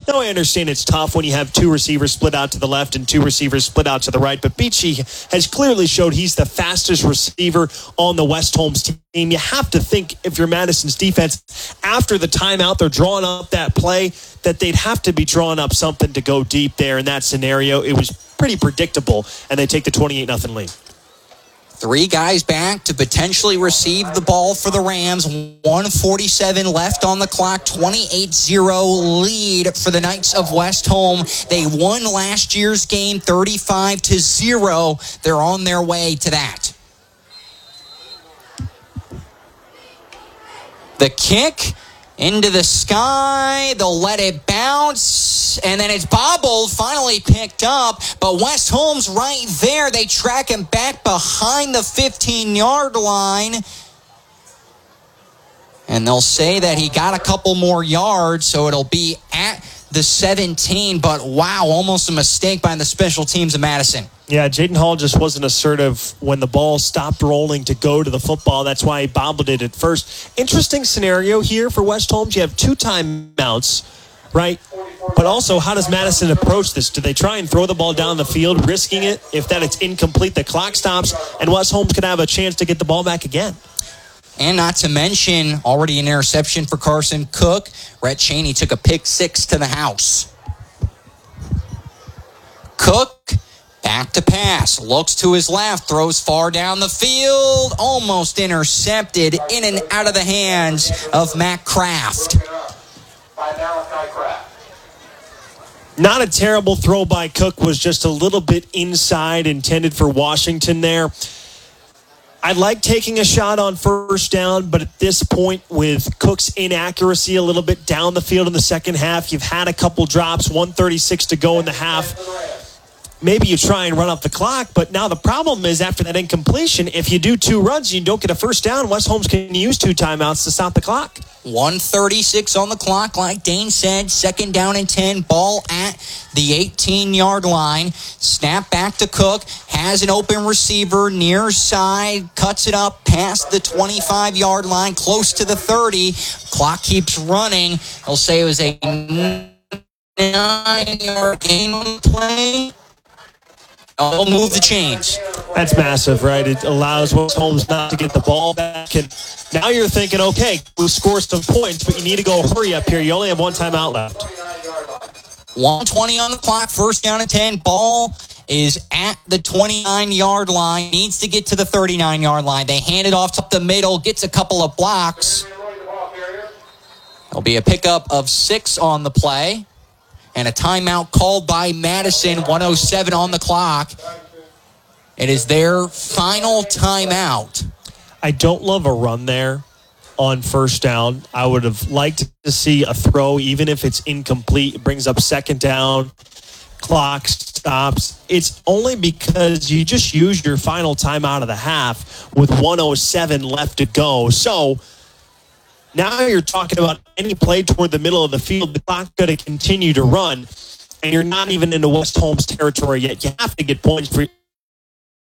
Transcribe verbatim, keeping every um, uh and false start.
Now, I understand it's tough when you have two receivers split out to the left and two receivers split out to the right, but Beachy has clearly showed he's the fastest receiver on the West Holmes team. You have to think, if you're Madison's defense, after the timeout, they're drawing up that play, that they'd have to be drawing up something to go deep there in that scenario. It was pretty predictable, and they take the twenty-eight nothing lead. Three guys back to potentially receive the ball for the Rams. one forty-seven left on the clock. twenty-eight zero lead for the Knights of West Holm. They won last year's game thirty-five to zero. They're on their way to that. The kick into the sky. They'll let it bounce, and then it's bobbled, finally picked up. But West Holmes right there. They track him back behind the fifteen-yard line. And they'll say that he got a couple more yards, so it'll be at the seventeen. But wow, almost a mistake by the special teams of Madison. Yeah, Jaden Hall just wasn't assertive when the ball stopped rolling to go to the football. That's why he bobbled it at first. Interesting scenario here for West Holmes. You have two timeouts, right? But also, how does Madison approach this? Do they try and throw the ball down the field, risking it? If that it's incomplete, the clock stops, and West Holmes could have a chance to get the ball back again. And not to mention, already an interception for Carson Cook. Rhett Cheney took a pick six to the house. Cook, back to pass, looks to his left, throws far down the field, almost intercepted, in and out of the hands of Matt Kraft. Not a terrible throw by Cook, was just a little bit inside, intended for Washington there. I like taking a shot on first down, but at this point, with Cook's inaccuracy a little bit down the field in the second half, you've had a couple drops, one thirty-six to go in the half. Maybe you try and run up the clock, but now the problem is after that incompletion, if you do two runs and you don't get a first down, West Holmes can use two timeouts to stop the clock. one thirty-six on the clock, like Dane said. Second down and ten. Ball at the eighteen-yard line. Snap back to Cook. Has an open receiver near side. Cuts it up past the twenty-five-yard line, close to the thirty. Clock keeps running. They'll say it was a nine-yard game on the play. I'll move the chains. That's massive, right? It allows West Holmes not to get the ball back. And now you're thinking, okay, we'll score some points, but you need to go hurry up here. You only have one timeout left. one twenty on the clock, first down and ten. Ball is at the twenty-nine-yard line. Needs to get to the thirty-nine-yard line. They hand it off up the middle, gets a couple of blocks. There'll be a pickup of six on the play. And a timeout called by Madison, one oh seven on the clock. It is their final timeout. I don't love a run there on first down. I would have liked to see a throw, even if it's incomplete. It brings up second down. Clock stops. It's only because you just used your final timeout of the half with one oh seven left to go. So now you're talking about any play toward the middle of the field, the clock's going to continue to run, and you're not even into West Holmes territory yet. You have to get points for